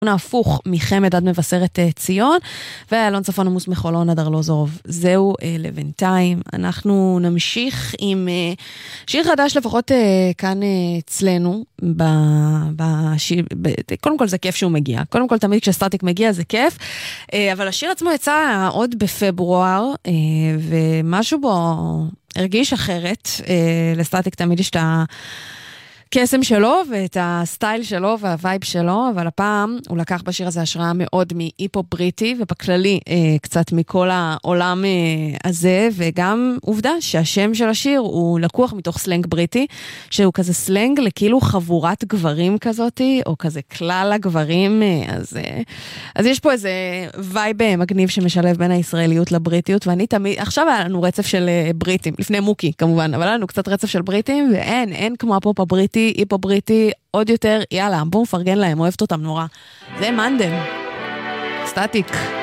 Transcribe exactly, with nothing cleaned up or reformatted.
הפוך מחמד עד מבשרת ציון, ואלון צפון עמוס מחולון עד ארלוזורוב. זהו לבינתיים. אנחנו נמשיך עם שיר חדש לפחות כאן אצלנו. ב, בשיר, ב, קודם כל זה כיף שהוא מגיע. קודם כל תמיד כשסטטיק מגיע זה כיף. אבל השיר עצמו יצא עוד בפברואר, ומשהו בו הרגיש אחרת. לסטטיק תמיד יש את ה... קסם שלו ואת הסטייל שלו והווייב שלו, אבל הפעם הוא לקח בשיר הזה השראה מאוד מהיפ-הופ בריטי, ובכללי אה, קצת מכל העולם אה, הזה, וגם עובדה שהשם של השיר הוא לקוח מתוך סלנג בריטי, שהוא כזה סלנג לכאילו חבורת גברים כזאת, או כזה כלל הגברים, אה, אז, אה, אז יש פה איזה וייב מגניב שמשלב בין הישראליות לבריטיות, ואני תמיד, עכשיו היה לנו רצף של אה, בריטים, לפני מוקי כמובן, אבל היה לנו קצת רצף של בריטים, ואין, אין כמו הפופ הבריטי, היפו בריטי, עוד יותר, יאללה, בואו מפרגן להם, אוהבת אותם נורא. זה מנדל. סטטיק.